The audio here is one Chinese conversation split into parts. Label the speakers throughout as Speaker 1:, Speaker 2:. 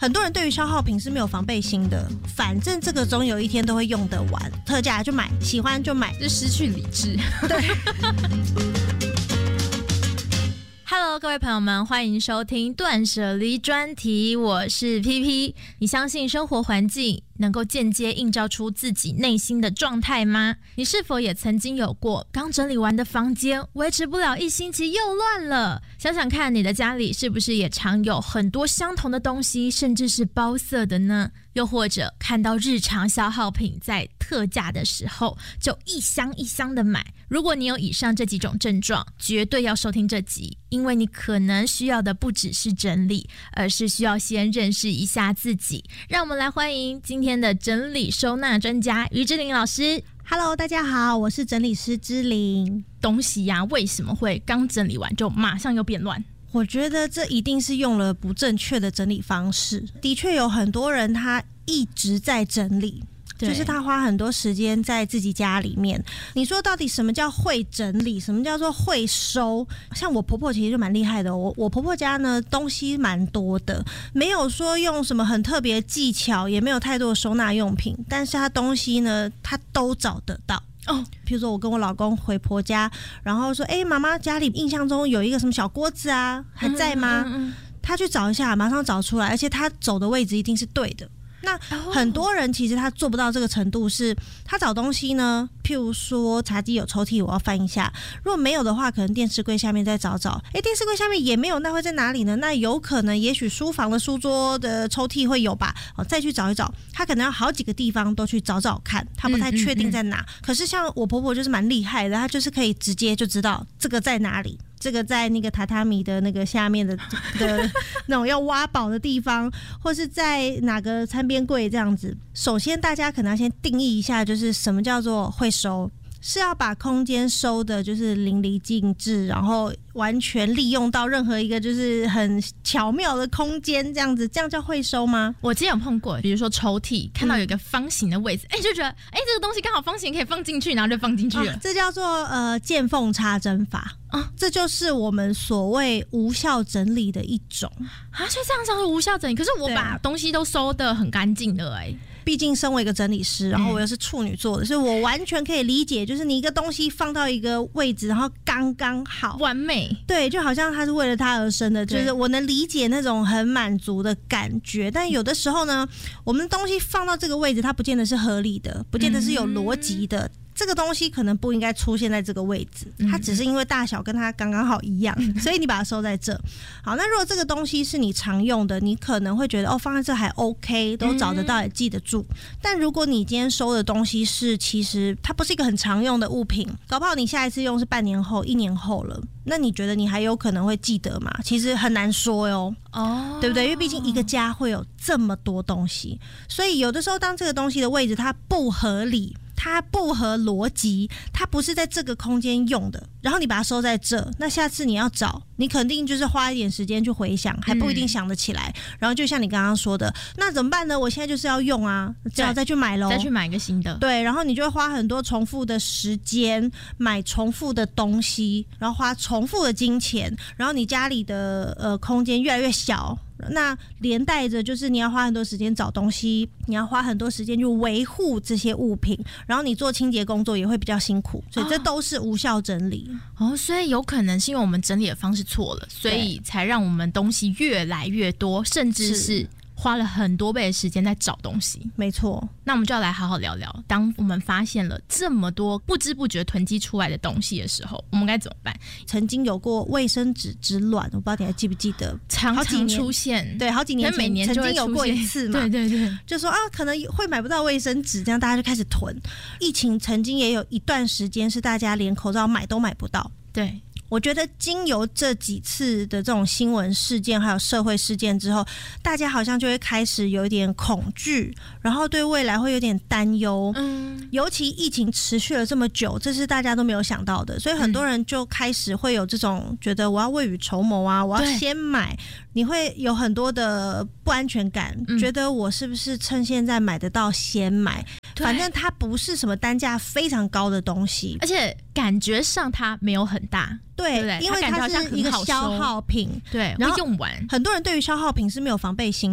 Speaker 1: 很多人对于消耗品是没有防备心的，反正这个总有一天都会用得完，特价就买，喜欢就买，
Speaker 2: 就失去理智。
Speaker 1: 对。
Speaker 2: Hello， 各位朋友们，欢迎收听断舍离专题，我是 PP。你相信生活环境能够间接映照出自己内心的状态吗？你是否也曾经有过刚整理完的房间维持不了1星期又乱了？想想看，你的家里是不是也常有很多相同的东西，甚至是包色的呢？又或者看到日常消耗品在特价的时候就一箱一箱的买？如果你有以上这几种症状，绝对要收听这集，因为你可能需要的不只是整理，而是需要先认识一下自己。让我们来欢迎今天的整理收纳专家于之琳老师。
Speaker 1: Hello， 大家好，我是整理师之琳。
Speaker 2: 东西呀，为什么会刚整理完就马上又变乱？
Speaker 1: 我觉得这一定是用了不正确的整理方式。的确有很多人他一直在整理，就是他花很多时间在自己家里面。你说到底什么叫会整理，什么叫做会收？像我婆婆其实就蛮厉害的，我婆婆家呢东西蛮多的，没有说用什么很特别的技巧，也没有太多的收纳用品，但是她东西呢她都找得到。比如说我跟我老公回婆家，然后说妈妈家里印象中有一个什么小锅子啊，还在吗？他去找一下，马上找出来，而且他走的位置一定是对的。那很多人其实他做不到这个程度，是他找东西呢，譬如说茶几有抽屉，我要翻一下，如果没有的话，可能电视柜下面再找找，电视柜下面也没有，那会在哪里呢？那有可能也许书房的书桌的抽屉会有吧，再去找一找，他可能要好几个地方都去找找看，他不太确定在哪。可是像我婆婆就是蛮厉害的，她就是可以直接就知道这个在哪里，这个在那个榻榻米的那个下面的那种要挖宝的地方，或是在哪个餐边柜这样子。首先大家可能要先定义一下，就是什么叫做会收，是要把空间收的就是淋漓尽致，然后完全利用到任何一个就是很巧妙的空间，这样子，这样叫会收吗？
Speaker 2: 我之前有碰过，比如说抽屉看到有一个方形的位置，就觉得这个东西刚好方形可以放进去，然后就放进去了。
Speaker 1: 这叫做见缝插针法。这就是我们所谓无效整理的一种
Speaker 2: 所以这样叫做无效整理。可是我把东西都收得很干净了
Speaker 1: 毕竟身为一个整理师，然后我又是处女座的，所以我完全可以理解，就是你一个东西放到一个位置，然后刚刚好
Speaker 2: 完美，
Speaker 1: 对，就好像它是为了它而生的，就是我能理解那种很满足的感觉。但有的时候呢，我们的东西放到这个位置，它不见得是合理的，不见得是有逻辑的。这个东西可能不应该出现在这个位置，它只是因为大小跟它刚刚好一样，所以你把它收在这。好，那如果这个东西是你常用的，你可能会觉得放在这还 OK， 都找得到也记得住。但如果你今天收的东西是其实它不是一个很常用的物品，搞不好你下一次用是半年后、1年后了，那你觉得你还有可能会记得吗？其实很难说对不对？因为毕竟一个家会有这么多东西，所以有的时候当这个东西的位置它不合理，它不合逻辑，它不是在这个空间用的，然后你把它收在这，那下次你要找，你肯定就是花一点时间去回想，还不一定想得起来。然后就像你刚刚说的，那怎么办呢？我现在就是要用啊，只好再去买咯，
Speaker 2: 再去买一个新的。
Speaker 1: 对，然后你就会花很多重复的时间，买重复的东西，然后花重复的金钱，然后你家里的空间越来越小。那连带着就是你要花很多时间找东西，你要花很多时间去维护这些物品，然后你做清洁工作也会比较辛苦，所以这都是无效整理。
Speaker 2: 所以有可能是因为我们整理的方式错了，所以才让我们东西越来越多，甚至是花了很多倍的时间在找东西。
Speaker 1: 没错，
Speaker 2: 那我们就要来好好聊聊，当我们发现了这么多不知不觉囤积出来的东西的时候，我们该怎么办？
Speaker 1: 曾经有过卫生纸之乱，我不知道你还记不记得，
Speaker 2: 常常出现。
Speaker 1: 对，好几年前
Speaker 2: 每年
Speaker 1: 曾经有过一次嘛。
Speaker 2: 对对对，
Speaker 1: 就说可能会买不到卫生纸，这样大家就开始囤。疫情曾经也有一段时间是大家连口罩买都买不到。
Speaker 2: 对，
Speaker 1: 我觉得经由这几次的这种新闻事件还有社会事件之后，大家好像就会开始有一点恐惧，然后对未来会有点担忧。尤其疫情持续了这么久，这是大家都没有想到的，所以很多人就开始会有这种觉得我要未雨绸缪啊，我要先买，你会有很多的不安全感，觉得我是不是趁现在买得到先买，反正它不是什么单价非常高的东西，
Speaker 2: 而且感觉上它没有很大。
Speaker 1: 对，因为它是一个消耗品，
Speaker 2: 对，
Speaker 1: 然后
Speaker 2: 会用完。
Speaker 1: 很多人对于消耗品是没有防备心的，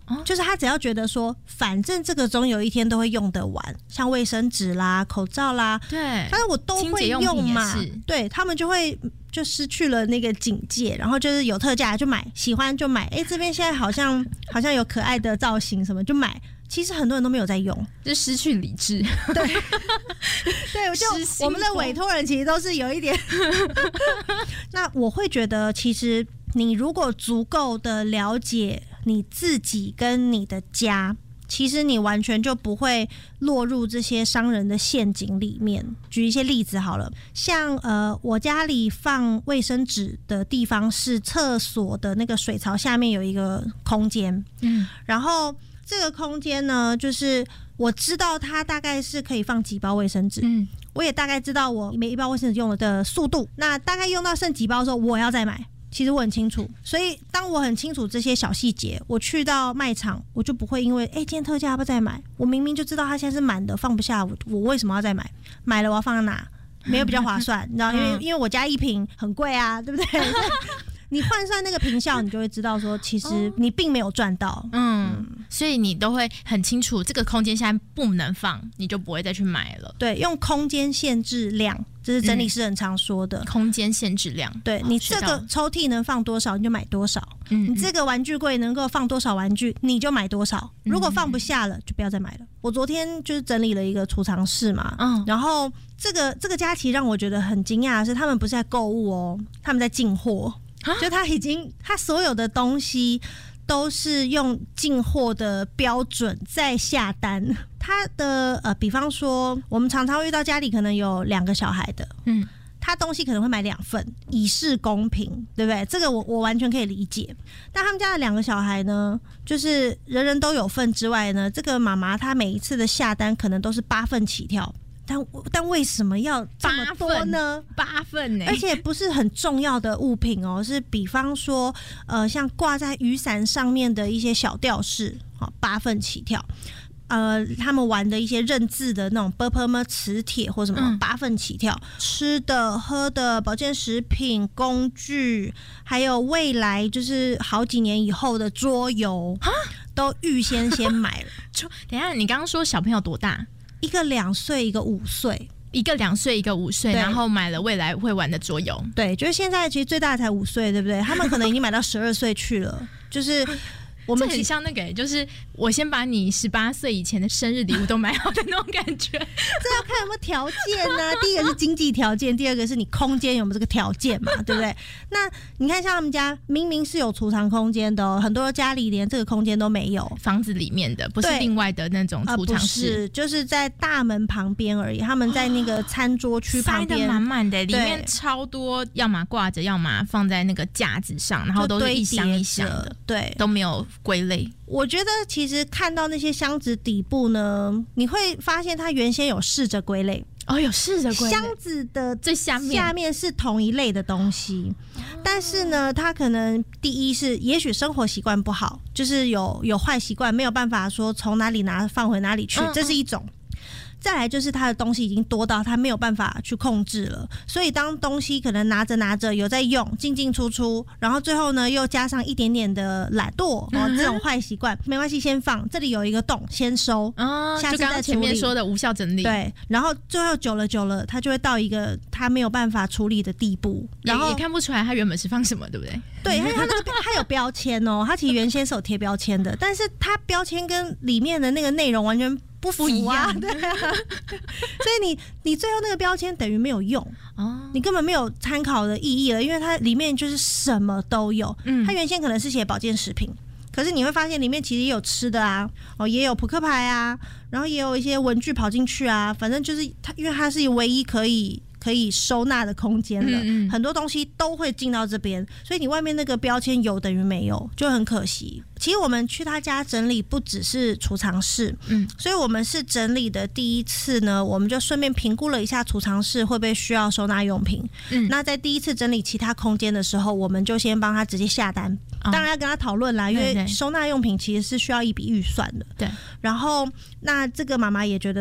Speaker 1: 就是他只要觉得说，反正这个总有一天都会用得完，像卫生纸啦、口罩啦，
Speaker 2: 对，
Speaker 1: 但是我都会用嘛，对他们就会就失去了那个警戒，然后就是有特价就买，喜欢就买，这边现在好像有可爱的造型什么就买。其实很多人都没有在用，
Speaker 2: 就失去理智。
Speaker 1: 对，对，就我们的委托人其实都是有一点。那我会觉得，其实你如果足够的了解你自己跟你的家，其实你完全就不会落入这些商人的陷阱里面。举一些例子好了，像我家里放卫生纸的地方是厕所的那个水槽下面有一个空间，然后这个空间呢，就是我知道它大概是可以放几包卫生纸，我也大概知道我每一包卫生纸用的速度，那大概用到剩几包的时候，我要再买。其实我很清楚，所以当我很清楚这些小细节，我去到卖场，我就不会因为今天特价要不要再买？我明明就知道它现在是满的，放不下，我为什么要再买？买了我要放在哪？没有比较划算，你知道？因为我家一瓶很贵啊，对不对？你换算那个坪效，你就会知道说，其实你并没有赚到。
Speaker 2: 所以你都会很清楚这个空间现在不能放，你就不会再去买了。
Speaker 1: 对，用空间限制量，这是整理师很常说的。
Speaker 2: 空间限制量，
Speaker 1: 对，你这个抽屉能放多少，你就买多少。你这个玩具柜能够放多少玩具，你就买多少。如果放不下了，就不要再买了。我昨天就是整理了一个储藏室嘛，然后这个家其实让我觉得很惊讶的是，他们不是在购物哦，他们在进货。就他所有的东西都是用进货的标准在下单。他的比方说我们常常遇到家里可能有2个小孩的，他东西可能会买2份，以示公平，对不对？这个我完全可以理解。但他们家的2个小孩呢，就是人人都有份之外呢，这个妈妈她每一次的下单可能都是8份起跳。但为什么要这么多呢
Speaker 2: ？8份
Speaker 1: 而且不是很重要的物品哦，是比方说像挂在雨伞上面的一些小吊饰，8份起跳。他们玩的一些认字的那种 ㄅㄆㄇ 磁铁或什么8份起跳。吃的、喝的、保健食品、工具，还有未来就是好几年以后的桌游，都预先买了。
Speaker 2: 等一下，你刚刚说小朋友多大？
Speaker 1: 一个2岁，一个5岁，
Speaker 2: 一个2岁，一个5岁，然后买了未来会玩的桌游。
Speaker 1: 对，就是现在其实最大的才5岁，对不对？他们可能已经买到12岁去了，就是我们
Speaker 2: 很像那个，就是我先把你18岁以前的生日礼物都买好的那种感觉。这
Speaker 1: 要看有没有条件呢？第一个是经济条件，第二个是你空间有没有这个条件嘛，对不对？那你看，像他们家明明是有储藏空间的哦，很多家里连这个空间都没有，
Speaker 2: 房子里面的，不是另外的那种储藏室，
Speaker 1: 不是，就是在大门旁边而已。他们在那个餐桌区旁边，
Speaker 2: 塞得满满的，里面超多，要么挂着，要么放在那个架子上，然后都是一箱一箱的，
Speaker 1: 对，
Speaker 2: 都没有归类。
Speaker 1: 我觉得其实看到那些箱子底部呢，你会发现它原先有试着归类。
Speaker 2: 有试着归类。
Speaker 1: 箱子的
Speaker 2: 最下
Speaker 1: 面是同一类的东西，但是呢，它可能第一是也许生活习惯不好，就是有坏习惯，没有办法说从哪里拿放回哪里去，这是一种。再来就是他的东西已经多到他没有办法去控制了，所以当东西可能拿着有在用，进进出出，然后最后呢又加上一点点的懒惰这种坏习惯，没关系，先放这里有一个洞，先收，下次再处理。就刚刚前
Speaker 2: 面说的无效整理，
Speaker 1: 对，然后最后久了，他就会到一个他没有办法处理的地步，然后
Speaker 2: 也看不出来他原本是放什么，对不对？
Speaker 1: 对，他有标签哦，他其实原先是有贴标签的，但是他标签跟里面的那个内容完全不符啊，对啊，所以你最后那个标签等于没有用你根本没有参考的意义了，因为它里面就是什么都有。它原先可能是写保健食品，可是你会发现里面其实也有吃的啊，也有扑克牌啊，然后也有一些文具跑进去啊，反正就是它，因为它是唯一可以收纳的空间的，很多东西都会进到这边，所以你外面那个标签有等于没有，就很可惜。其实我们去他家整理不只是储藏室，所以我们是整理的第一次呢，我们就顺便评估了一下储藏室会不会需要收纳用品。那在第一次整理其他空间的时候，我们就先帮他直接下单，当然要跟他讨论啦，因为收纳用品其实是需要一笔预算的。
Speaker 2: 对，
Speaker 1: 然后那这个妈妈也觉得